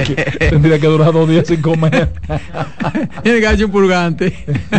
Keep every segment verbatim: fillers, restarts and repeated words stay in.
Tendría que durar dos días sin comer. Tiene que hacer un purgante.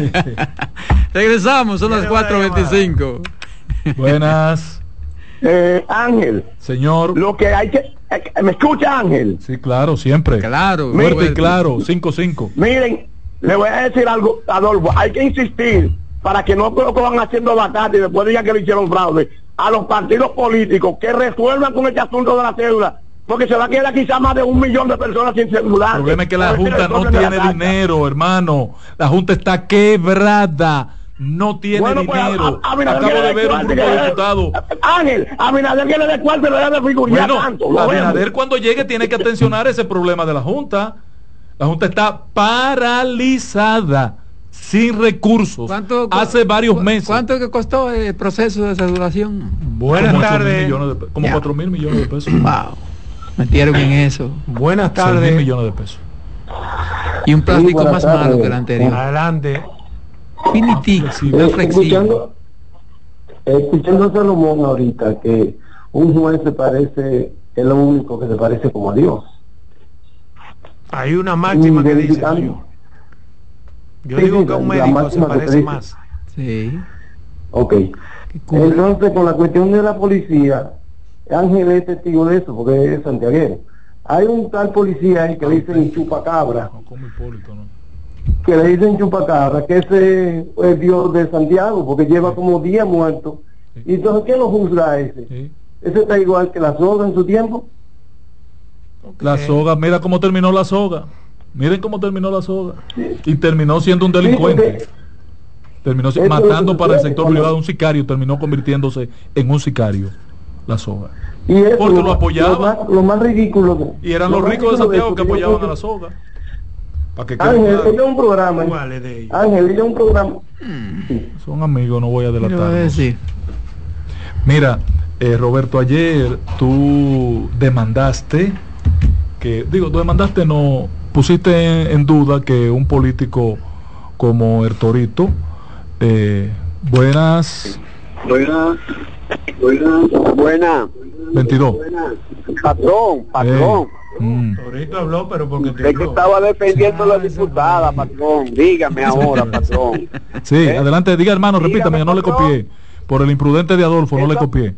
Regresamos, son las cuatro veinticinco. Buenas. Eh, Ángel. Señor. Lo que hay que... Eh, ¿Me escucha, Ángel? Sí, claro, siempre. Claro. Fuerte y claro, cinco cinco. Miren, le voy a decir algo, Adolfo. Hay que insistir para que no lo van haciendo batata y después digan que le hicieron fraude. A los partidos políticos que resuelvan con este asunto de la cédula, porque se va a quedar quizá más de un millón de personas sin celular. El problema es que la Junta no tiene dinero, hermano. La Junta está quebrada. No tiene bueno, pues, dinero. A, a, a Acabo de ver un grupo de diputados. Ángel, a Abinader que le dé cuarto y le dé figuría bueno, tanto. Abinader cuando llegue tiene que atencionar ese problema de la Junta. La Junta está paralizada, sin recursos. ¿Cuánto, hace varios cu meses. ¿Cuánto que costó el proceso de cedulación? Buenas como tardes. De, como cuatro mil millones de pesos. Wow. Metieron en eso. Buenas tardes. seis mil millones de pesos. Y un plástico sí, más tardes. malo que el anterior. Adelante. Finitivo, sí, escuchando, escuchando a Salomón ahorita que un juez se parece, es lo único que se parece como a Dios. Hay una máxima que dice yo, yo sí, digo sí, que un médico se parece más. Sí. Ok. Entonces, con la cuestión de la policía, Ángel es testigo de eso porque es santiaguero. Hay un tal policía ahí que le dicen chupacabra, no, como Hipólito, ¿no? que le dicen chupacabra, que ese es el Dios de Santiago, porque lleva como diez muertos. Sí. Y entonces, ¿quién lo juzga a ese? Sí. Ese está igual que la soga en su tiempo. Okay. La soga, mira cómo terminó la soga. Miren cómo terminó la soga. Sí. Y terminó siendo un delincuente. Sí, terminó matando para el sector privado, un sicario, terminó convirtiéndose en un sicario. La soga. Y eso, porque lo, lo apoyaban. Lo más, lo más ridículo. De, y eran los ricos de Santiago que apoyaban a la soga. Que Ángel, ella es un programa. ¿Eh? Ángel, ella es un programa. Sí. Son amigos, no voy a delatar. Mira, eh, Roberto, ayer tú demandaste que, digo, tú demandaste, no, pusiste en, en duda que un político como el Torito, eh, buenas. Buenas. Buenas. Buenas. veintidós. Buenas. Patrón, patrón. Eh. Mm. Ahorita habló, pero porque te es que estaba defendiendo a la diputada, patrón. Dígame ahora, patrón. Sí, ¿eh? Adelante, diga, hermano, dígame, repítame, yo no patrón. le copié. Por el imprudente de Adolfo, Esa, no le copié.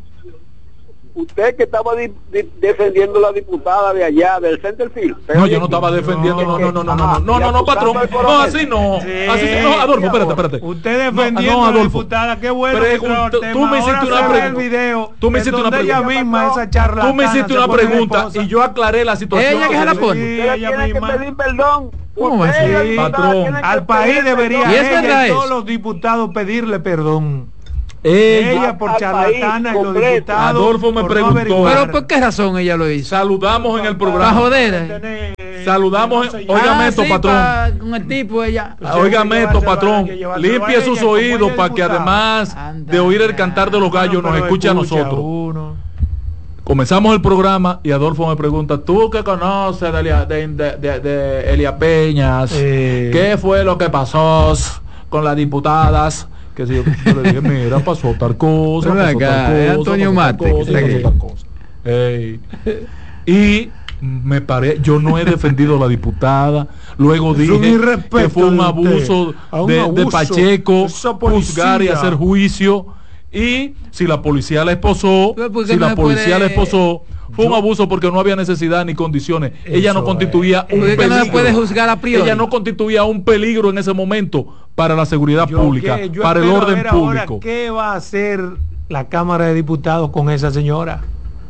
Usted que estaba di, di, defendiendo a la diputada de allá, del Centerfield. No, yo no estaba defendiendo, no, no, no, no, no, no, no, no, patrón. No, así no. Sí, así no, Adolfo, espérate, espérate. Usted defendiendo no, no, a la diputada, qué bueno. Pregunta, tú me hiciste una pregunta. Tú me hiciste una pregunta. Ella misma, esa charla. Tú me hiciste una pregunta y yo aclaré la situación. Ella que se la pone. Sí, ella tiene que pedir perdón. ¿Cómo es? Sí, patrón. Al país debería ella y todos los diputados pedirle perdón. Ella, ella por charlatana y los diputados. Adolfo me preguntó. No pero ¿por qué razón ella lo hizo? Saludamos en el programa. Para joder. Saludamos. En, óigame esto, patrón. Con el tipo ella. Óigame esto, patrón. Limpie sus oídos para que además de oír el cantar de los gallos nos escuche a nosotros. Comenzamos el programa y Adolfo me pregunta, ¿tú qué conoces de, de, de, de, de Elia Peñas? Eh. ¿Qué fue lo que pasó con las diputadas? Que si yo, yo le dije, mira, pasó tal cosa, pasó acá, tal cosa, Antonio Mate, cosa, pasó tal cosa. Hey. Y me paré, yo no he defendido a la diputada, luego dije que fue un abuso, de, un abuso de Pacheco, juzgar y hacer juicio. Y si la policía la esposó, si no la policía puede... la esposó, fue yo... un abuso porque no había necesidad ni condiciones. Eso ella no constituía es. un peligro. No se puede juzgar a priori. Ella no constituía un peligro en ese momento para la seguridad yo pública, que, para el orden público. Ahora, ¿qué va a hacer la Cámara de Diputados con esa señora?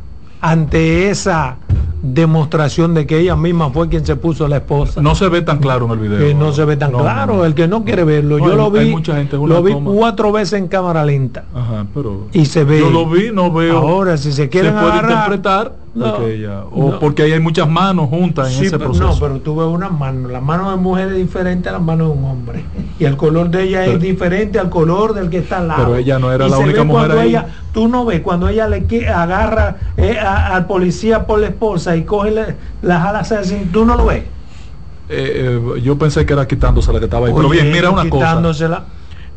Ante esa demostración de que ella misma fue quien se puso la esposa. No se ve tan claro en el video. Que no, no se ve tan no, claro, no. El que no quiere verlo. No, yo hay, lo vi, mucha gente, lo vi cuatro veces en cámara lenta. Ajá, pero y se ve. Yo lo vi, no veo. Ahora, si se quieren se puede agarrar, interpretar no, porque ella, o no. porque ahí hay muchas manos juntas en sí, ese pero, proceso. No, pero tú ves una mano. La mano de mujer es diferente a la mano de un hombre. Y el color de ella pero, es diferente al color del que está al lado. Pero ella no era y la única mujer ahí. Ella, tú no ves cuando ella le agarra eh, a, al policía por la esposa y coge la, las alas así, tú no lo ves. Eh, eh, yo pensé que era quitándose la que estaba ahí. Oye, pero bien, mira una cosa.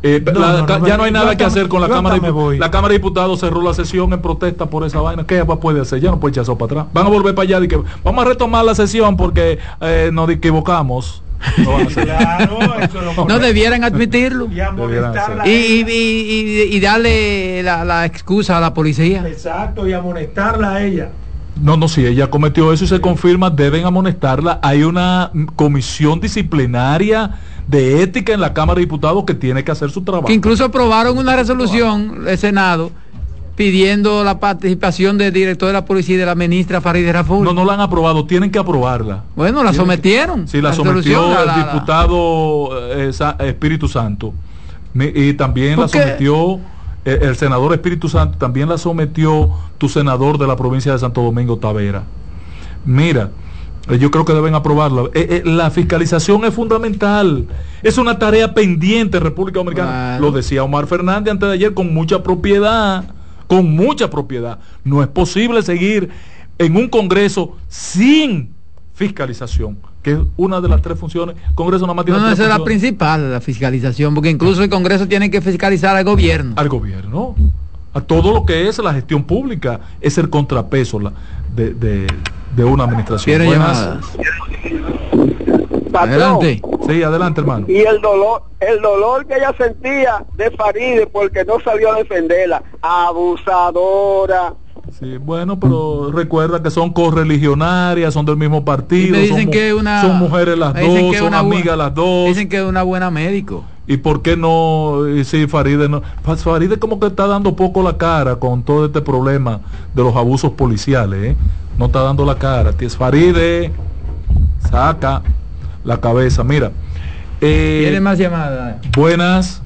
Eh, No, la, no, no, ya me- no hay yo nada hasta- que hacer con la yo hasta Cámara de me voy. La Cámara de Diputados cerró la sesión en protesta por esa vaina. ¿Qué va- puede hacer? Ya no puede echar eso para atrás. Van a volver para allá y que vamos a retomar la sesión porque eh, nos equivocamos. No van a hacer. Claro, eso es lo No correcto. debieran admitirlo. Y amonestarla a Y, y, ella. y, y- y darle la, la excusa a la policía. Exacto, y amonestarla a ella. No, no, si ella cometió eso y se confirma, deben amonestarla. Hay una mm, comisión disciplinaria de ética en la Cámara de Diputados que tiene que hacer su trabajo. Que incluso aprobaron una resolución del Senado pidiendo la participación del director de la policía y de la ministra Farideh Raful. No, no la han aprobado, tienen que aprobarla. Bueno, la Tienen sometieron. que- Sí, la, resolución, sometió la- el la- la- diputado eh, Sa- Espíritu Santo. Mi- Y también la ¿Por qué? sometió eh, el senador Espíritu Santo, también la sometió tu senador de la provincia de Santo Domingo, Tavera. Mira, eh, yo creo que deben aprobarla. Eh, eh, la fiscalización es fundamental. Es una tarea pendiente en República Dominicana. Claro. Lo decía Omar Fernández antes de ayer con mucha propiedad. Con mucha propiedad. No es posible seguir en un Congreso sin fiscalización, que es una de las tres funciones. Congreso nada más tiene No, no, tres esa es la funciones. principal, la fiscalización, porque incluso el Congreso tiene que fiscalizar al gobierno. Al gobierno, a todo lo que es la gestión pública, es el contrapeso la- de, de, de una administración. Quiero Buenas. llamadas. Patrón, Adelante. Sí, adelante, hermano. y el dolor, el dolor que ella sentía de Farideh porque no salió a defenderla, abusadora. Sí, bueno, pero recuerda que son correligionarias, son del mismo Y partido, me dicen son, mu- que una son mujeres las me dicen dos, que son una bu- amigas las dos. Dicen que es una buena médico. ¿Y por qué no? Y sí, Farideh no. Fa- Farideh como que está dando poco la cara con todo este problema de los abusos policiales, ¿eh? No está dando la cara. Tienes Farideh, saca la cabeza. Mira. eh, ¿Tiene más llamadas? buenas.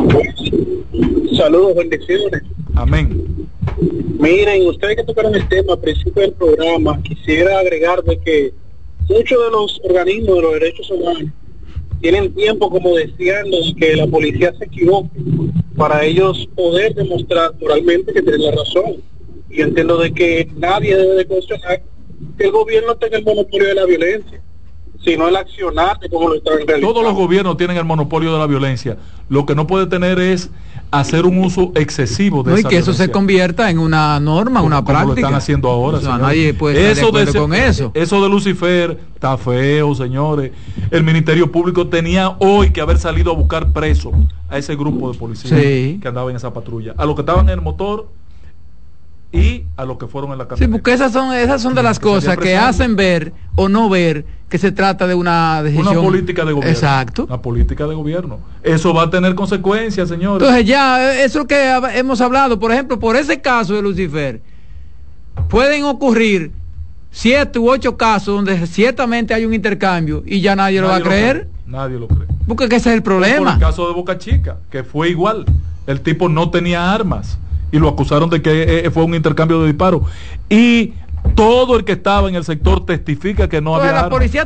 Saludos, bendiciones. Amén. Miren, ustedes que tocaron el tema al principio del programa, quisiera agregar de que muchos de los organismos de los derechos humanos tienen tiempo como deseando que la policía se equivoque para ellos poder demostrar moralmente que tienen la razón. Y entiendo de que nadie debe de cuestionar que el gobierno tenga el monopolio de la violencia, sino el accionar de cómo lo están realizando. Todos los gobiernos tienen el monopolio de la violencia. Lo que no puede tener es hacer un uso excesivo de No, y esa que eso se violencia. convierta en una norma, Como- una como práctica. lo están haciendo ahora, O sea, señores. nadie puede estar de acuerdo ese- con eso. Eso de Lucifer está feo, señores. El Ministerio Público tenía hoy que haber salido a buscar preso a ese grupo de policías Sí. que andaba en esa patrulla, a los que estaban en el motor y a los que fueron en la Sí, camioneta. porque esas son esas son de las Que salía cosas que presando. hacen ver o no ver que se trata de una decisión. Una política de gobierno. Exacto. Una política de gobierno. Eso va a tener consecuencias, señores. Entonces ya, eh, eso que hab- hemos hablado, por ejemplo, por ese caso de Lucifer, pueden ocurrir siete u ocho casos donde ciertamente hay un intercambio y ya nadie, lo va a Nadie creer, cree. Nadie lo cree. porque que ese es el Por problema. el caso de Boca Chica, que fue igual. El tipo no tenía armas y lo acusaron de que eh, fue un intercambio de disparos. Y todo el que estaba en el sector testifica que no Entonces, había la armas. policía